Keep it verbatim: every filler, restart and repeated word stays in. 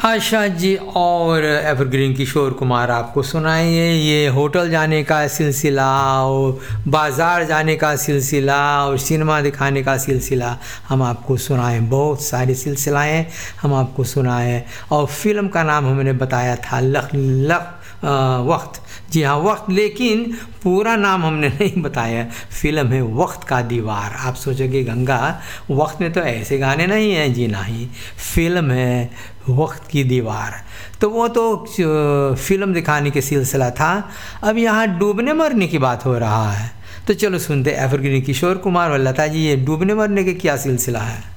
आशा जी और एवरग्रीन किशोर कुमार आपको सुनाएंगे ये होटल जाने का सिलसिला और बाज़ार जाने का सिलसिला और सिनेमा दिखाने का सिलसिला हम आपको सुनाएं। बहुत सारी सिलसिलाएं हम आपको सुनाएं और फिल्म का नाम हमने बताया था लख लख वक्त। जी हाँ, वक्त, लेकिन पूरा नाम हमने नहीं बताया। फिल्म है वक्त का दीवार। आप सोचोगे गंगा वक्त में तो ऐसे गाने नहीं हैं। जी नहीं, फिल्म है वक्त की दीवार। तो वो तो फिल्म दिखाने के सिलसिला था। अब यहाँ डूबने मरने की बात हो रहा है, तो चलो सुनते एवरग्रीन किशोर कुमार और लता जी ये डूबने मरने के क्या सिलसिला है।